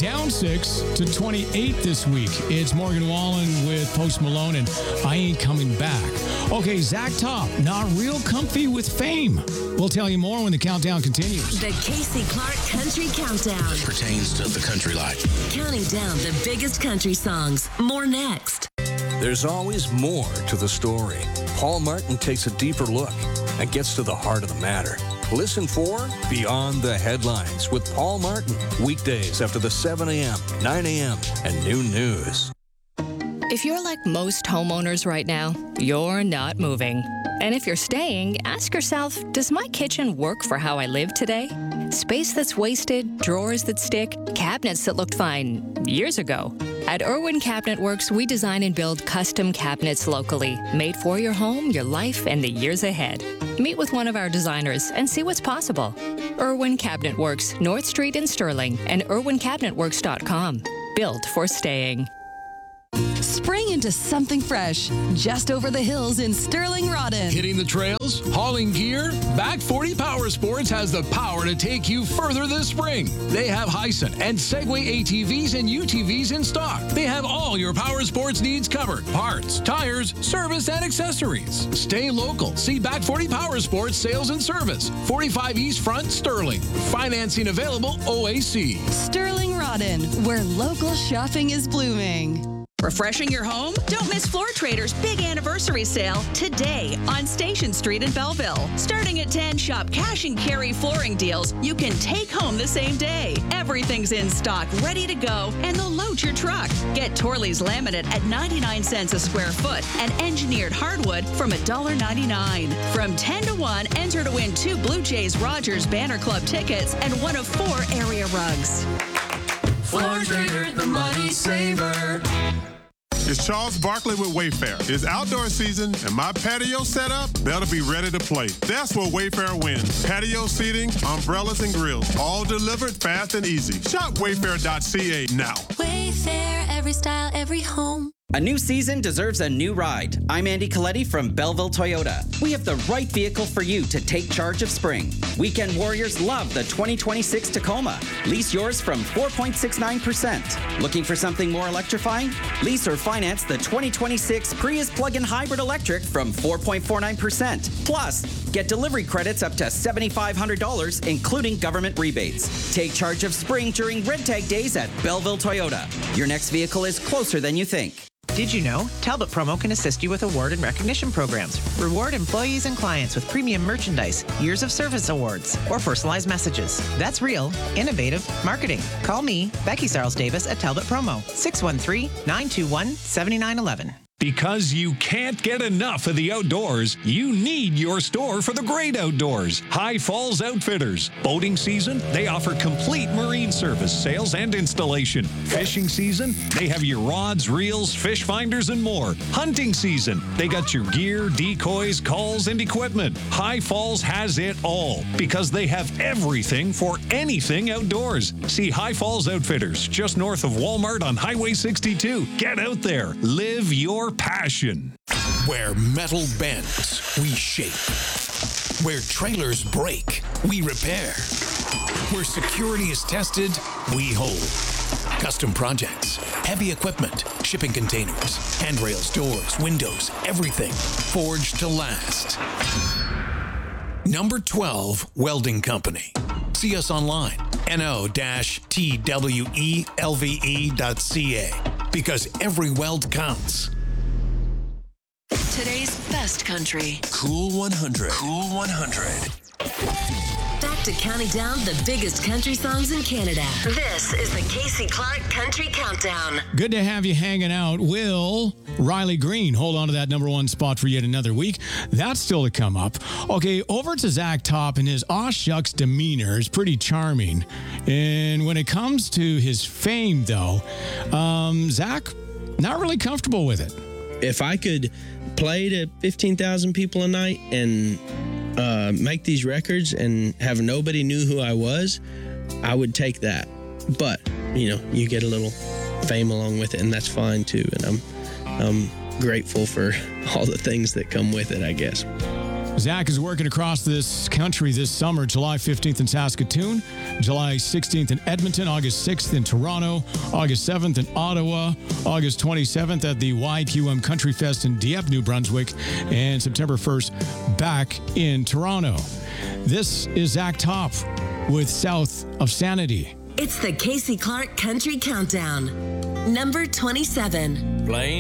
down 6 to 28 this week. It's Morgan Wallen with Post Malone and I Ain't Coming Back. Okay, Zach Top, not real comfy with Fame. We'll tell you more when the countdown continues. The Casey Clark Country Countdown. Pertains to the country life. Counting down the biggest country songs. More next. There's always more to the story. Paul Martin takes a deeper look and gets to the heart of the matter. Listen for Beyond the Headlines with Paul Martin. Weekdays after the 7 a.m., 9 a.m., and noon news. If you're like most homeowners right now, you're not moving. And if you're staying, ask yourself, does my kitchen work for how I live today? Space that's wasted, drawers that stick, cabinets that looked fine years ago. At Irwin Cabinet Works, we design and build custom cabinets locally, made for your home, your life, and the years ahead. Meet with one of our designers and see what's possible. Irwin Cabinet Works, North Street in Sterling, and irwincabinetworks.com. Built for staying. Spring into something fresh, just over the hills in Sterling Rodden. Hitting the trails, hauling gear? Back 40 Power Sports has the power to take you further this spring. They have Hyson and Segway ATVs and UTVs in stock. They have all your power sports needs covered. Parts, tires, service, and accessories. Stay local. See Back 40 Power Sports sales and service. 45 East Front, Sterling. Financing available, OAC. Sterling Rodden, where local shopping is blooming. Refreshing your home? Don't miss Floor Trader's big anniversary sale today on Station Street in Belleville. Starting at 10, shop cash and carry flooring deals you can take home the same day. Everything's in stock, ready to go, and they'll load your truck. Get Torley's laminate at 99 cents a square foot and engineered hardwood from $1.99. From 10 to 1, enter to win 2 Blue Jays Rogers Banner Club tickets and one of 4 area rugs. Floor Trader, the money saver. It's Charles Barkley with Wayfair. It's outdoor season, and my patio setup better be ready to play. That's where Wayfair wins. Patio seating, umbrellas, and grills, all delivered fast and easy. Shop wayfair.ca now. Wayfair, every style, every home. A new season deserves a new ride. I'm Andy Coletti from Belleville Toyota. We have the right vehicle for you to take charge of spring. Weekend warriors love the 2026 Tacoma. Lease yours from 4.69%. Looking for something more electrifying? Lease or finance the 2026 Prius plug-in hybrid electric from 4.49%. Plus, get delivery credits up to $7,500, including government rebates. Take charge of spring during Red Tag Days at Belleville Toyota. Your next vehicle is closer than you think. Did you know Talbot Promo can assist you with award and recognition programs, reward employees and clients with premium merchandise, years of service awards, or personalized messages? That's real, innovative marketing. Call me, Becky Sarles Davis at Talbot Promo, 613-921-7911. Because you can't get enough of the outdoors, you need your store for the great outdoors. High Falls Outfitters. Boating season, they offer complete marine service, sales, and installation. Fishing season, they have your rods, reels, fish finders, and more. Hunting season, they got your gear, decoys, calls, and equipment. High Falls has it all because they have everything for anything outdoors. See High Falls Outfitters, just north of Walmart on Highway 62. Get out there. Live your passion. Where metal bends, we shape. Where trailers break, we repair. Where security is tested, we hold. Custom projects, heavy equipment, shipping containers, handrails, doors, windows, everything forged to last. Number 12 Welding Company. See us online, no-twelve.ca, because every weld counts. Today's best country. Cool 100. Cool 100. Back to counting down the biggest country songs in Canada. This is the Casey Clark Country Countdown. Good to have you hanging out. Will Riley Green hold on to that number 1 spot for yet another week? That's still to come up. Okay, over to Zach Top, and his aw shucks demeanor is pretty charming. And when it comes to his fame, though, Zach, not really comfortable with it. If I could play to 15,000 people a night and make these records and have nobody knew who I was, I would take that. But, you get a little fame along with it, and that's fine too. And I'm grateful for all the things that come with it, I guess. Zach is working across this country this summer. July 15th in Saskatoon, July 16th in Edmonton, August 6th in Toronto, August 7th in Ottawa, August 27th at the YQM Country Fest in Dieppe, New Brunswick, and September 1st back in Toronto. This is Zach Top with South of Sanity. It's the Casey Clark Country Countdown. Number 27. Playing